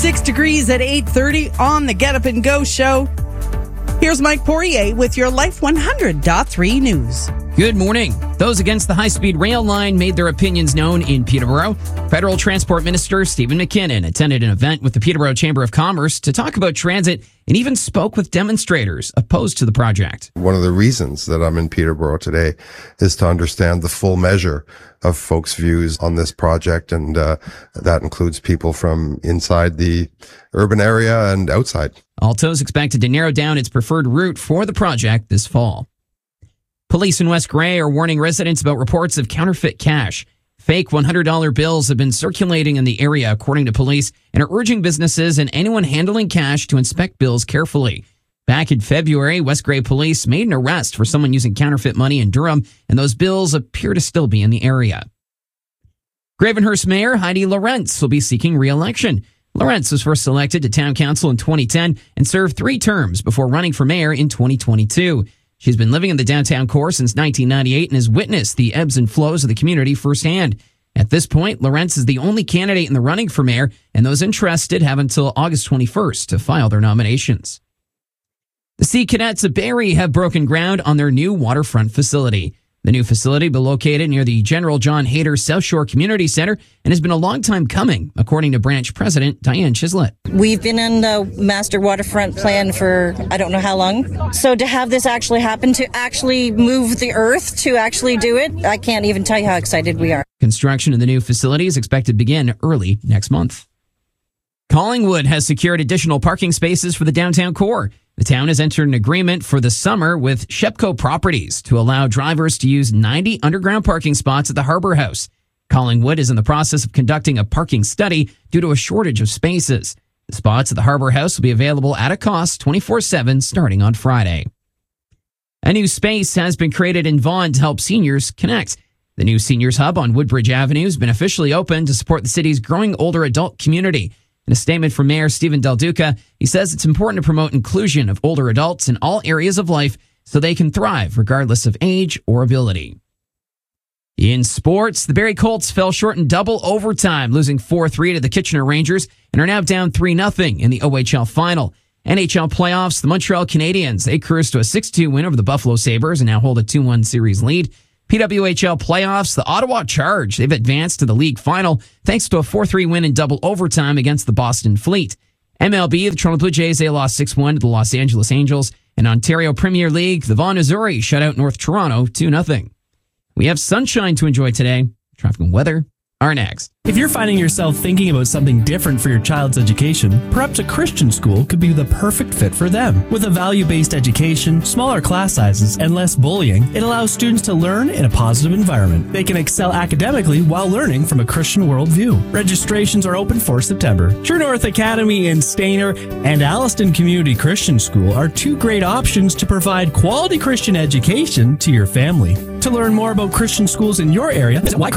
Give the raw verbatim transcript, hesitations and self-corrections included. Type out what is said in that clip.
thirty-six degrees at eight thirty on the Get Up and Go show. Here's Mike Poirier with your Life one hundred point three news. Good morning. Those against the high-speed rail line made their opinions known in Peterborough. Federal Transport Minister Stephen McKinnon attended an event with the Peterborough Chamber of Commerce to talk about transit and even spoke with demonstrators opposed to the project. One of the reasons that I'm in Peterborough today is to understand the full measure of folks' views on this project, and uh, that includes people from inside the urban area and outside. Alto is expected to narrow down its preferred route for the project this fall. Police in West Grey are warning residents about reports of counterfeit cash. Fake one hundred dollar bills have been circulating in the area, according to police, and are urging businesses and anyone handling cash to inspect bills carefully. Back in February, West Grey police made an arrest for someone using counterfeit money in Durham, and those bills appear to still be in the area. Gravenhurst Mayor Heidi Lorentz will be seeking re-election. Lorentz was first elected to town council in twenty ten and served three terms before running for mayor in twenty twenty-two. She's been living in the downtown core since nineteen ninety-eight and has witnessed the ebbs and flows of the community firsthand. At this point, Lorentz is the only candidate in the running for mayor, and those interested have until August twenty-first to file their nominations. The Sea Cadets of Barrie have broken ground on their new waterfront facility. The new facility will be located near the General John Hayter South Shore Community Center and has been a long time coming, according to branch president Diane Chislett. We've been in the master waterfront plan for I don't know how long. So to have this actually happen, to actually move the earth, to actually do it, I can't even tell you how excited we are. Construction of the new facility is expected to begin early next month. Collingwood has secured additional parking spaces for the downtown core. The town has entered an agreement for the summer with Shepco Properties to allow drivers to use ninety underground parking spots at the Harbour House. Collingwood is in the process of conducting a parking study due to a shortage of spaces. The spots at the Harbour House will be available at a cost twenty-four seven starting on Friday. A new space has been created in Vaughan to help seniors connect. The new Seniors Hub on Woodbridge Avenue has been officially opened to support the city's growing older adult community. In a statement from Mayor Stephen Del Duca, he says it's important to promote inclusion of older adults in all areas of life so they can thrive regardless of age or ability. In sports, the Barrie Colts fell short in double overtime, losing four three to the Kitchener Rangers and are now down three nothing in the O H L final. N H L playoffs, the Montreal Canadiens, they cruised to a six two win over the Buffalo Sabres and now hold a two one series lead. P W H L playoffs, the Ottawa Charge, they've advanced to the league final thanks to a four three win in double overtime against the Boston Fleet. M L B, the Toronto Blue Jays, they lost six one to the Los Angeles Angels. In Ontario Premier League, the Vaughan Azzurri shut out North Toronto two nothing. We have sunshine to enjoy today. Traffic and weather are next. If you're finding yourself thinking about something different for your child's education, perhaps a Christian school could be the perfect fit for them. With a value-based education, smaller class sizes, and less bullying, it allows students to learn in a positive environment. They can excel academically while learning from a Christian worldview. Registrations are open for September. True North Academy in Stayner and Alliston Community Christian School are two great options to provide quality Christian education to your family. To learn more about Christian schools in your area, visit y